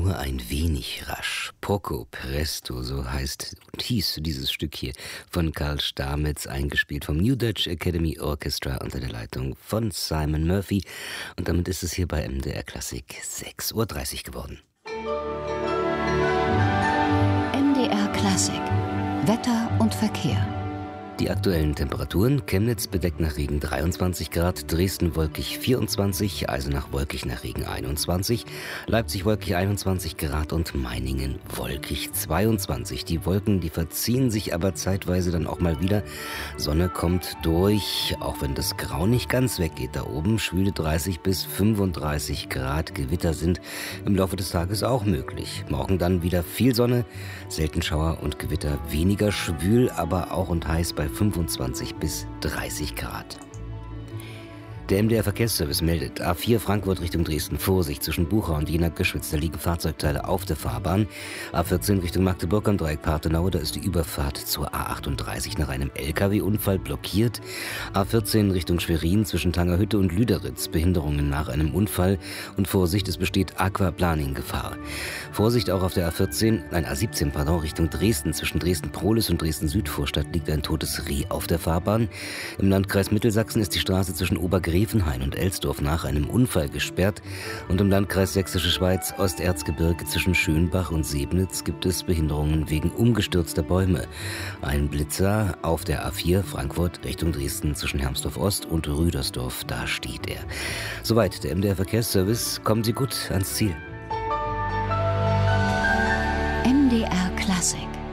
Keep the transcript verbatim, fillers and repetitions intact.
nur ein wenig rasch. Poco presto, so heißt und hieß dieses Stück hier von Karl Stamitz, eingespielt vom New Dutch Academy Orchestra unter der Leitung von Simon Murphy. Und damit ist es hier bei M D R Klassik sechs Uhr dreißig geworden. M D R Klassik. Wetter und Verkehr. Die aktuellen Temperaturen: Chemnitz bedeckt nach Regen dreiundzwanzig Grad, Dresden wolkig vierundzwanzig, Eisenach wolkig nach Regen einundzwanzig, Leipzig wolkig einundzwanzig Grad und Meiningen wolkig zweiundzwanzig. Die Wolken, die verziehen sich aber zeitweise dann auch mal wieder. Sonne kommt durch, auch wenn das Grau nicht ganz weggeht da oben. Schwüle dreißig bis fünfunddreißig Grad, Gewitter sind im Laufe des Tages auch möglich. Morgen dann wieder viel Sonne, selten Schauer und Gewitter, weniger schwül, aber auch und heiß bei fünfundzwanzig bis dreißig Grad. Der M D R Verkehrsservice meldet: A vier Frankfurt Richtung Dresden, Vorsicht zwischen Bucha und Jena-Göschwitz, da liegen Fahrzeugteile auf der Fahrbahn. A vierzehn Richtung Magdeburg am Dreieck Partenau, da ist die Überfahrt zur A achtunddreißig nach einem L K W-Unfall blockiert. A vierzehn Richtung Schwerin zwischen Tangerhütte und Lüderitz, Behinderungen nach einem Unfall und Vorsicht, es besteht Aquaplaning-Gefahr. Vorsicht auch auf der A vierzehn, nein A siebzehn, pardon, Richtung Dresden zwischen Dresden-Prohlis und Dresden-Südvorstadt liegt ein totes Reh auf der Fahrbahn. Im Landkreis Mittelsachsen ist die Straße zwischen Obergräfenhain und Elsdorf nach einem Unfall gesperrt und im Landkreis Sächsische Schweiz Osterzgebirge zwischen Schönbach und Sebnitz gibt es Behinderungen wegen umgestürzter Bäume. Ein Blitzer auf der A vier Frankfurt Richtung Dresden zwischen Hermsdorf Ost und Rüdersdorf, da steht er. Soweit der M D R Verkehrsservice. Kommen Sie gut ans Ziel. M D R Klassik.